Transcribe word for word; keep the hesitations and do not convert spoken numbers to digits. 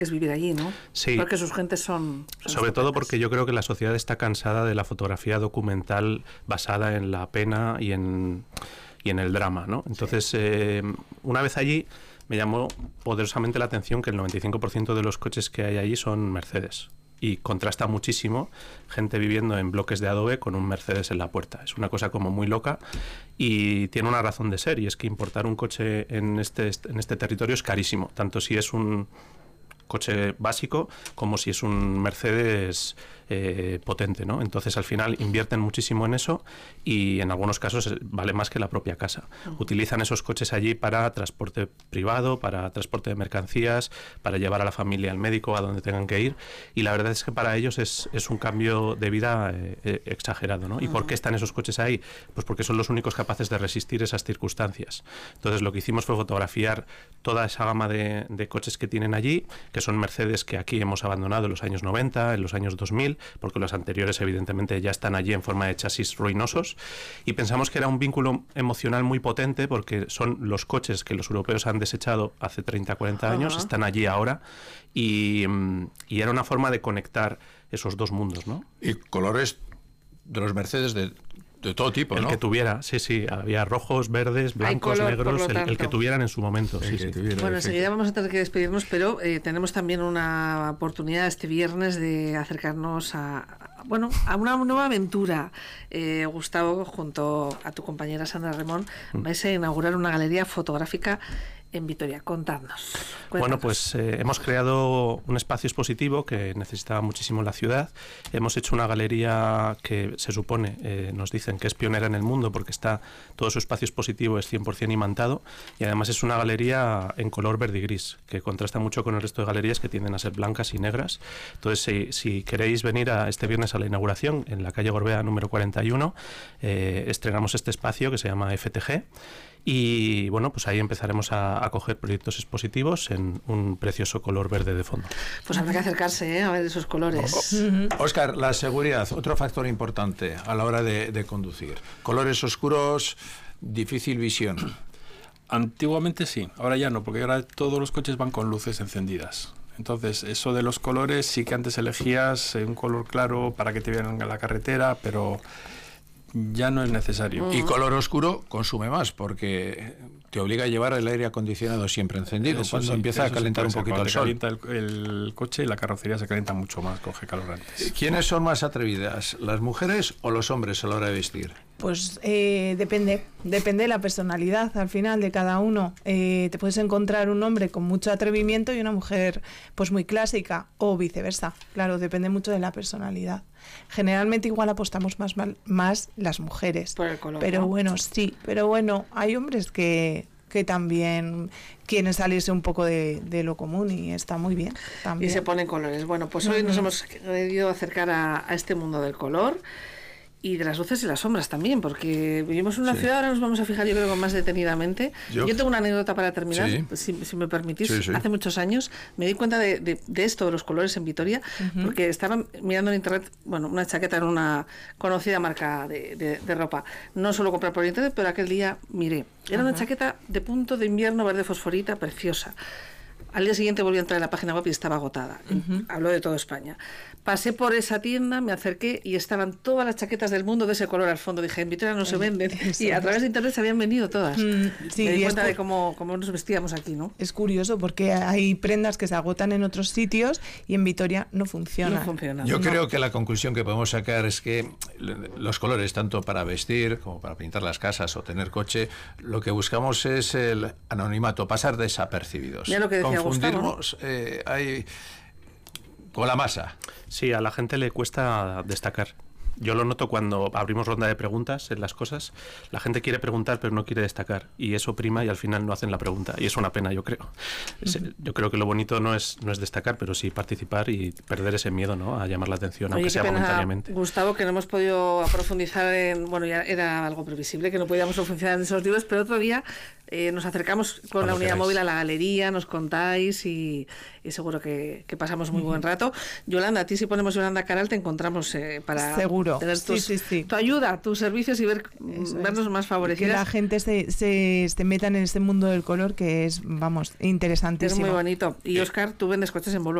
es vivir allí, ¿no? Sí. Porque sus gentes son... son Sobre todo porque yo creo que la sociedad está cansada de la fotografía documental basada en la pena y en, y en el drama, ¿no? Entonces, sí. eh, una vez allí me llamó poderosamente la atención que el noventa y cinco por ciento de los coches que hay allí son Mercedes. Y contrasta muchísimo gente viviendo en bloques de adobe con un Mercedes en la puerta. Es una cosa como muy loca y tiene una razón de ser, y es que importar un coche en este, en este territorio es carísimo, tanto si es un coche básico como si es un Mercedes eh, potente, ¿no? Entonces al final invierten muchísimo en eso y en algunos casos vale más que la propia casa. Uh-huh. Utilizan esos coches allí para transporte privado, para transporte de mercancías, para llevar a la familia al médico, a donde tengan que ir, y la verdad es que para ellos es, es un cambio de vida eh, eh, exagerado, ¿no? Uh-huh. ¿Y por qué están esos coches ahí? Pues porque son los únicos capaces de resistir esas circunstancias. Entonces lo que hicimos fue fotografiar toda esa gama de, de coches que tienen allí, que son Mercedes que aquí hemos abandonado en los años noventa, en los años dos mil, porque los anteriores evidentemente ya están allí en forma de chasis ruinosos, y pensamos que era un vínculo emocional muy potente porque son los coches que los europeos han desechado hace treinta, cuarenta años, uh-huh. están allí ahora, y, y era una forma de conectar esos dos mundos, ¿no? Y colores de los Mercedes de... de todo tipo, el ¿no? que tuviera, sí, sí, había rojos, verdes, blancos, color, negros, el, el que tuvieran en su momento. Sí, sí. Tuviera, bueno, enseguida vamos a tener que despedirnos, pero eh, tenemos también una oportunidad este viernes de acercarnos a, bueno, a una nueva aventura. Eh, Gustavo, junto a tu compañera Sandra Remón, mm. vais a inaugurar una galería fotográfica en Vitoria. Contadnos. Cuéntanos. Bueno, pues eh, hemos creado un espacio expositivo que necesitaba muchísimo la ciudad. Hemos hecho una galería que se supone, eh, nos dicen que es pionera en el mundo porque está, todo su espacio expositivo es cien por ciento imantado, y además es una galería en color verde y gris, que contrasta mucho con el resto de galerías que tienden a ser blancas y negras. Entonces, si, si queréis venir a este viernes a la inauguración en la calle Gorbea número cuarenta y uno, eh, estrenamos este espacio que se llama F T G. Y bueno, pues ahí empezaremos a, a coger proyectos expositivos en un precioso color verde de fondo. Pues habrá que acercarse, ¿eh? A ver esos colores. Oh, Óscar, la seguridad, otro factor importante a la hora de, de conducir. Colores oscuros, difícil visión. Antiguamente sí, ahora ya no, porque ahora todos los coches van con luces encendidas. Entonces, eso de los colores, sí que antes elegías un color claro para que te vieran en la carretera, pero ya no es necesario. Uh-huh. Y color oscuro consume más, porque te obliga a llevar el aire acondicionado siempre encendido. Eso cuando sí, empieza a calentar un poquito el sol. Calienta el, el coche y la carrocería se calienta mucho más, coge calor antes. ¿Quiénes son más atrevidas, las mujeres o los hombres a la hora de vestir? Pues eh, depende, depende de la personalidad al final de cada uno. Eh, te puedes encontrar un hombre con mucho atrevimiento y una mujer pues muy clásica, o viceversa. Claro, depende mucho de la personalidad. Generalmente igual apostamos más, mal, más las mujeres. Por el color, pero ¿no? bueno, sí, pero bueno, hay hombres que, que también quieren salirse un poco de, de lo común y está muy bien también. Y se ponen colores. Bueno, pues hoy uh-huh. nos hemos querido acercar a, a este mundo del color y de las luces y las sombras también, porque vivimos en una sí. ciudad, ahora nos vamos a fijar yo creo más detenidamente. Yo, yo tengo una anécdota para terminar, sí. si, si me permitís. Sí, sí. Hace muchos años me di cuenta de, de, de esto, de los colores en Vitoria, uh-huh. porque estaba mirando en internet, bueno, una chaqueta en una conocida marca de, de, de ropa. No suelo comprar por internet, pero aquel día miré. Era uh-huh. una chaqueta de punto de invierno verde fosforita, preciosa. Al día siguiente volví a entrar en la página web y estaba agotada. Uh-huh. Habló de toda España. Pasé por esa tienda, me acerqué y estaban todas las chaquetas del mundo de ese color al fondo. Dije, en Vitoria no se venden. Y a través de internet se habían vendido todas. Mm, sí, me di cuenta de cómo, cómo nos vestíamos aquí, ¿no? Es curioso porque hay prendas que se agotan en otros sitios y en Vitoria no funcionan. No funcionan. Yo no. creo que la conclusión que podemos sacar es que los colores, tanto para vestir como para pintar las casas o tener coche, lo que buscamos es el anonimato, pasar desapercibidos. Ya lo que decía Confundirnos, eh, hay... con la masa. Sí, a la gente le cuesta destacar. Yo lo noto cuando abrimos ronda de preguntas en las cosas. La gente quiere preguntar pero no quiere destacar, y eso prima y al final no hacen la pregunta, y es una pena, yo creo. Uh-huh. Yo creo que lo bonito no es no es destacar, pero sí participar y perder ese miedo, ¿no?, a llamar la atención. Oye, aunque sea momentáneamente. Gustavo, que no hemos podido profundizar en... Bueno, ya era algo previsible que no podíamos profundizar en esos libros, pero otro día eh, nos acercamos con Cuando la unidad queráis. móvil a la galería, nos contáis y, y seguro que, que pasamos muy buen rato. Yolanda, a ti si ponemos Yolanda Caral te encontramos eh, para seguro. tener tus, sí, sí, sí. tu ayuda, tus servicios y ver, vernos más favorecidas. Que la gente se, se, se meta en este mundo del color que es, vamos, interesantísimo. Es muy bonito. Y Óscar, tú vendes coches en Volvo.